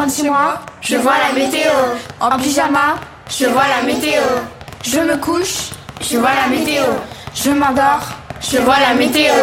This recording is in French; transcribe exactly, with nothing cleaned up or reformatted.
chez moi, je vois la météo. En pyjama, je vois la météo. Je me couche, je vois la météo. Je m'endors, je vois la météo.